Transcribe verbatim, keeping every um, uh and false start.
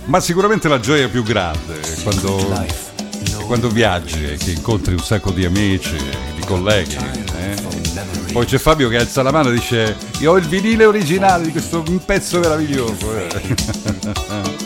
Ma sicuramente la gioia più grande è quando, quando viaggi e che incontri un sacco di amici, di colleghi. Eh? Poi c'è Fabio che alza la mano e dice: io ho il vinile originale di questo pezzo meraviglioso. Eh.